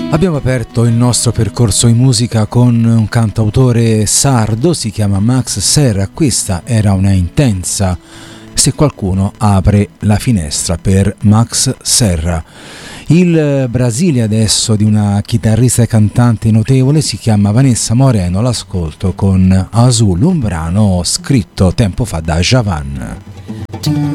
Abbiamo aperto il nostro percorso in musica con un cantautore sardo, si chiama Max Serra. Questa era una intensa. Se qualcuno apre la finestra per Max Serra. Il Brasile adesso di una chitarrista e cantante notevole si chiama Vanessa Moreno, l'ascolto con Azul, un brano scritto tempo fa da Javan.